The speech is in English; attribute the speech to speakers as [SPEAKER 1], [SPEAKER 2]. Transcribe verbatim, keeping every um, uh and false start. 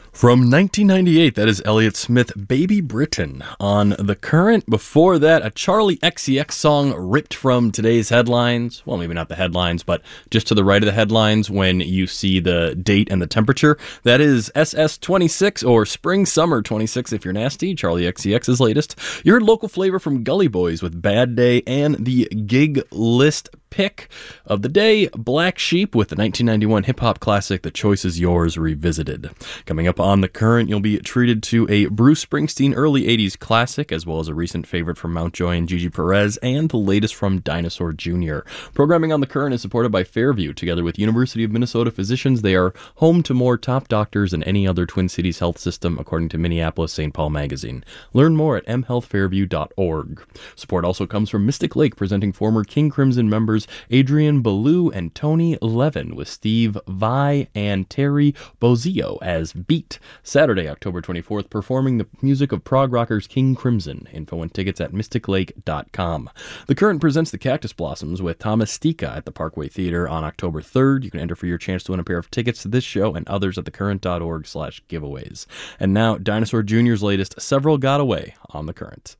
[SPEAKER 1] From nineteen ninety-eight, that is Elliott Smith, Baby Britain. On The Current, before that, a Charlie X C X song ripped from today's headlines. Well, maybe not the headlines, but just to the right of the headlines when you see the date and the temperature. That is S S twenty-six, or Spring Summer twenty-six if you're nasty, Charlie X C X's latest. You heard local flavor from Gully Boys with Bad Day, and the gig list pick of the day, Black Sheep with the nineteen ninety-one hip-hop classic The Choice Is Yours Revisited. Coming up on The Current, you'll be treated to a Bruce Springsteen early eighties classic, as well as a recent favorite from Mountjoy and Gigi Perez, and the latest from Dinosaur Junior Programming on The Current is supported by Fairview. Together with University of Minnesota physicians, they are home to more top doctors than any other Twin Cities health system, according to Minneapolis Saint Paul Magazine. Learn more at m health fairview dot org. Support also comes from Mystic Lake, presenting former King Crimson members Adrian Ballou and Tony Levin, with Steve Vai and Terry Bozzio as Beat. Saturday, October twenty-fourth, performing the music of prog rockers King Crimson. Info and tickets at mystic lake dot com. The Current presents the Cactus Blossoms with Thomas Stika at the Parkway Theater on October third. You can enter for your chance to win a pair of tickets to this show and others at thecurrent dot org slash giveaways. And now, Dinosaur Junior's latest, Several Got Away, on The Current.